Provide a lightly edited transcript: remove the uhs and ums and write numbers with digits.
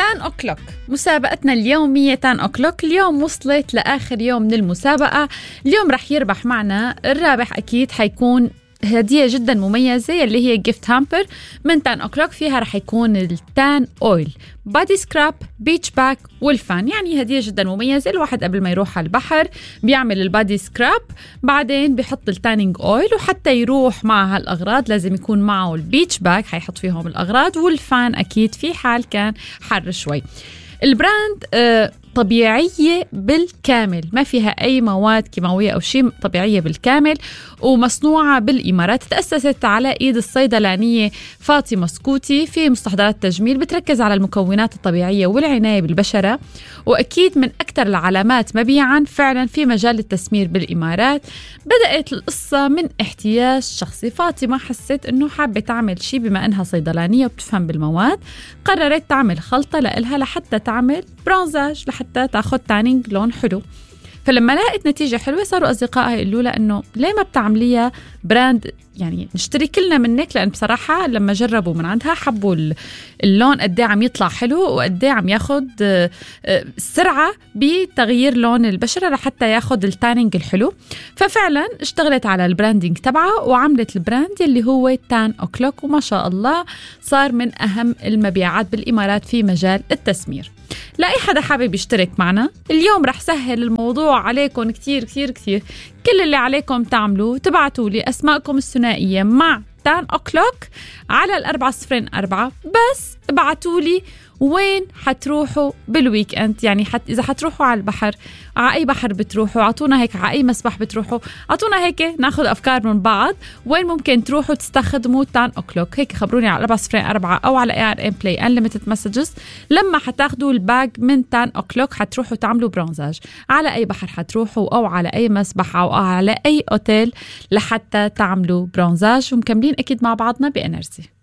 10 o'clock مسابقتنا اليومية 10 o'clock اليوم وصلت لآخر يوم من المسابقة. اليوم رح يربح معنا الرابح أكيد حيكون هدية جدا مميزة اللي هي gift hamper من 10 o'clock. فيها رح يكون التان أويل، بادي سكراب، بيتش باك والفان. يعني هدية جدا مميزة. الواحد قبل ما يروح على البحر بيعمل البادي سكراب، بعدين بيحط التانينج أويل، وحتى يروح مع هالأغراض لازم يكون معه البيتش باك حيحط فيهم الأغراض، والفان أكيد في حال كان حر شوي. البراند طبيعية بالكامل، ما فيها أي مواد كيماوية أو شيء، طبيعية بالكامل ومصنوعة بالإمارات. تأسست على إيد الصيدلانية فاطمة سكوتي في مستحضرات تجميل، بتركز على المكونات الطبيعية والعناية بالبشرة، وأكيد من أكثر العلامات مبيعاً فعلاً في مجال التسمير بالإمارات. بدأت القصة من احتياج شخصي. فاطمة حست إنه حابة تعمل شيء بما إنها صيدلانية وبتفهم بالمواد، قررت تعمل خلطة لإلها لحتى تعمل برونزاج، لحتى تاخد تانينج لون حلو. فلما لقيت نتيجة حلوة صاروا أصدقائها يقولوا لها إنه ليه ما بتعمليها براند، يعني نشتري كلنا منك. لأن بصراحة لما جربوا من عندها حبوا اللون قديه عم يطلع حلو، وقديه عم ياخد سرعة بتغيير لون البشرة لحتى ياخد التانينج الحلو. ففعلا اشتغلت على البراندينج تبعها وعملت البراند اللي هو 10 o'clock، وما شاء الله صار من أهم المبيعات بالإمارات في مجال التسمير. لأي حدا حابب يشترك معنا اليوم رح سهل الموضوع عليكم كتير كتير كتير. كل اللي عليكم تعملوا تبعتوا لي أسماءكم الثنائية مع 10 o'clock على 404، بس ابعتوا لي وين حتروحوا بالويك اند. يعني إذا حتروحوا على البحر، على أي بحر بتروحوا، عطونا هيك على أي مسبح بتروحوا، عطونا هيك ناخد أفكار من بعض وين ممكن تروحوا تستخدموا 10 o'clock. هيك خبروني على 404 أو على ARM Play Unlimited Messages. لما حتاخدوا الباج من 10 o'clock حتروحوا تعملوا برونزاج على أي بحر حتروحوا، أو على أي مسبح، أو على أي أوتيل لحتى تعملوا برونزاج، ومكملين أكيد مع بعضنا بإنرجي.